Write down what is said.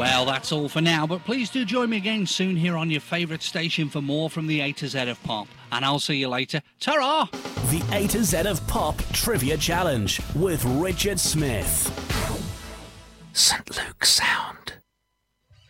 Well, that's all for now, but please do join me again soon here on your favourite station for more from the A to Z of Pop. And I'll see you later. Ta-ra! The A to Z of Pop Trivia Challenge with Richard Smith. St. Luke's Sound.